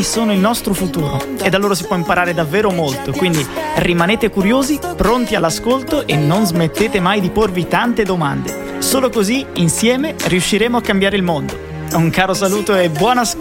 giovani sono il nostro futuro e da loro si può imparare davvero molto, quindi rimanete curiosi, pronti all'ascolto e non smettete mai di porvi tante domande. Solo così, insieme, riusciremo a cambiare il mondo. Un caro saluto e buon ascolto!